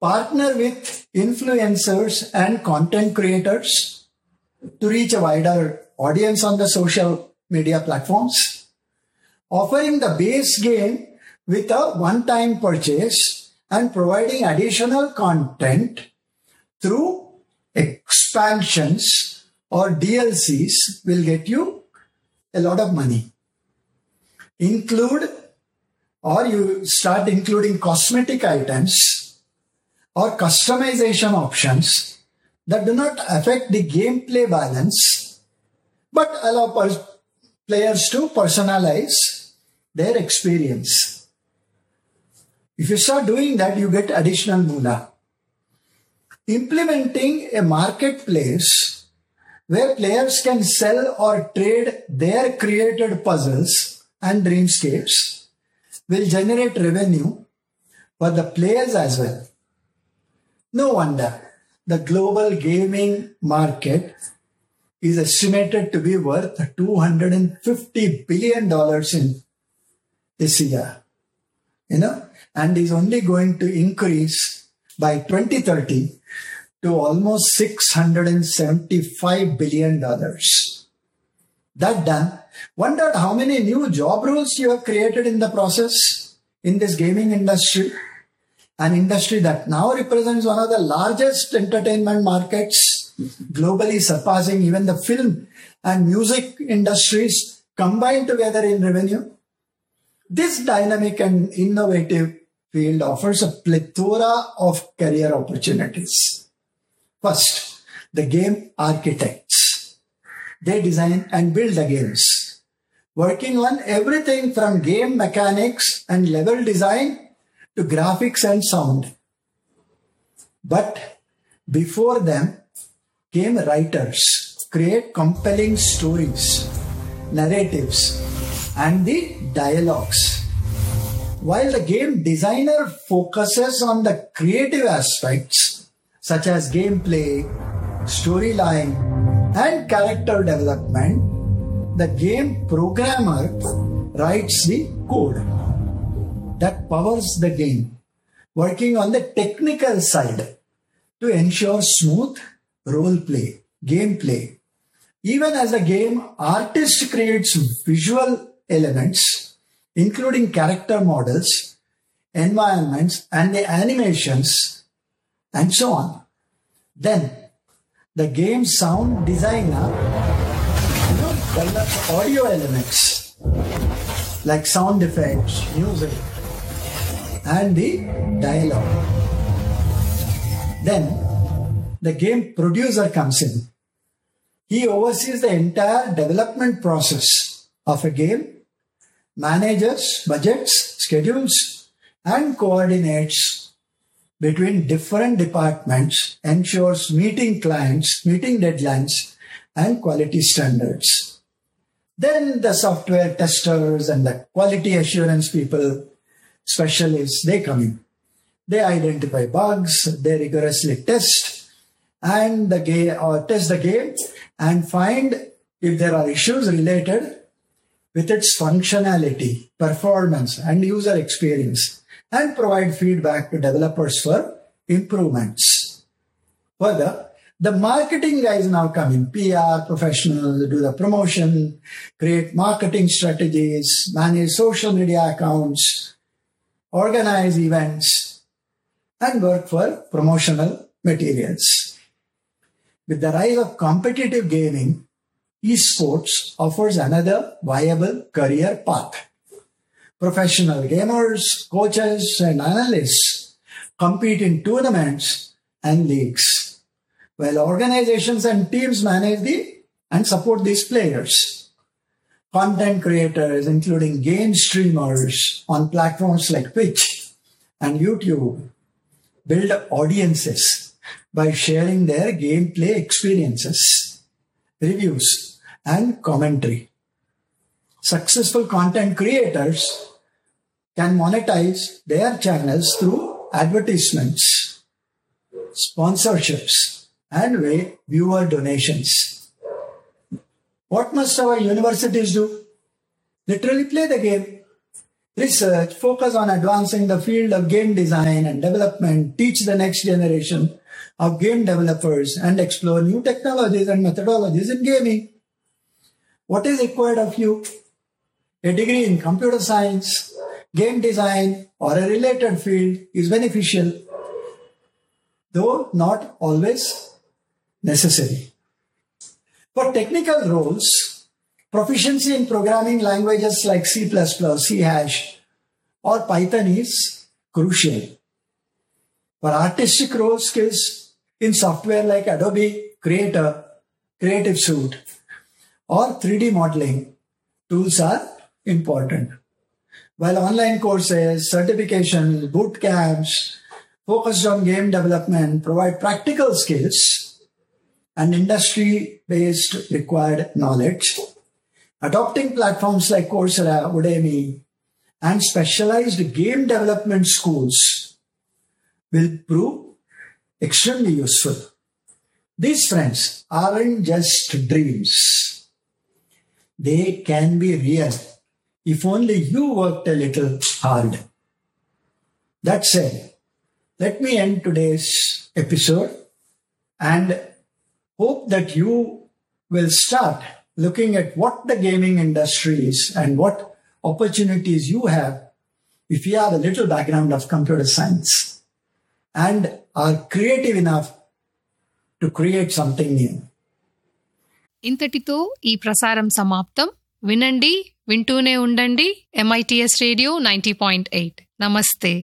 partner with influencers and content creators to reach a wider audience on the social media platforms, offering the base game with a one-time purchase and providing additional content through expansions or DLCs will get you a lot of money. You start including cosmetic items or customization options that do not affect the gameplay balance but allow players to personalize their experience. If you start doing that, you get additional moolah. Implementing a marketplace where players can sell or trade their created puzzles and dreamscapes will generate revenue for the players as well. No wonder the global gaming market is estimated to be worth $250 billion in this year, and is only going to increase by 2030 to almost $675 billion. That done, wondered how many new job roles you have created in the process in this gaming industry, an industry that now represents one of the largest entertainment markets globally, surpassing even the film and music industries combined together in revenue. This dynamic and innovative field offers a plethora of career opportunities. First, the game architects. They design and build the games, working on everything from game mechanics and level design to graphics and sound. But before them, game writers create compelling stories, narratives, and the dialogues, while the game designer focuses on the creative aspects such as gameplay, storyline, and character development. The game programmer writes the code that powers the game, working on the technical side to ensure smooth roleplay, gameplay. Even as the game artist creates visual elements, including character models, environments, and the animations, and so on. Then, the game sound designer develops audio elements like sound effects, music, and the dialogue. Then, the game producer comes in. He oversees the entire development process of a game, manages budgets, schedules, and coordinates between different departments, ensures meeting clients, meeting deadlines, and quality standards. Then the software testers and the quality assurance people, specialists, they come in. They identify bugs, they rigorously test the game and find if there are issues related with its functionality, performance, and user experience, and provide feedback to developers for improvements. Further, the marketing guys now come in, PR professionals, do the promotion, create marketing strategies, manage social media accounts, organize events, and work for promotional materials. With the rise of competitive gaming, esports offers another viable career path. Professional gamers, coaches, and analysts compete in tournaments and leagues, while organizations and teams manage and support these players. Content creators, including game streamers on platforms like Twitch and YouTube, build audiences by sharing their gameplay experiences, reviews, and commentary. Successful content creators can monetize their channels through advertisements, sponsorships, and viewer donations. What must our universities do? Literally play the game. research, focus on advancing the field of game design and development, teach the next generation of game developers, and explore new technologies and methodologies in gaming. What is required of you? A degree in computer science, game design, or a related field is beneficial, though not always necessary. For technical roles, proficiency in programming languages like C++, C#, or Python is crucial. For artistic roles, skills in software like Adobe Creator, Creative Suite, or 3D modeling tools are important. While online courses, certifications, boot camps focused on game development provide practical skills and industry-based required knowledge, adopting platforms like Coursera, Udemy, and specialized game development schools will prove extremely useful. These, friends, aren't just dreams. They can be real if only you worked a little hard. That said, let me end today's episode and hope that you will start looking at what the gaming industry is and what opportunities you have if you have a little background of computer science and are creative enough to create something new. ఇంతటితో ఈ ప్రసారం సమాప్తం. వినండి, వింటూనే ఉండండి. MITS radio 90.8. నమస్తే.